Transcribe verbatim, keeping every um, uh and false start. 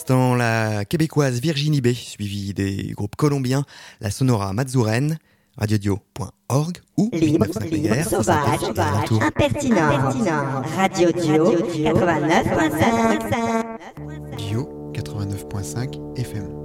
l'instant, la québécoise Virginie B, suivie des groupes colombiens, la Sonora Mazuren, radiodio point org ou libre, libre, sauvage, sauvage, impertinent, impertinent, Radio Dio quatre-vingt-neuf point cinq. Dio quatre-vingt-neuf point cinq F M.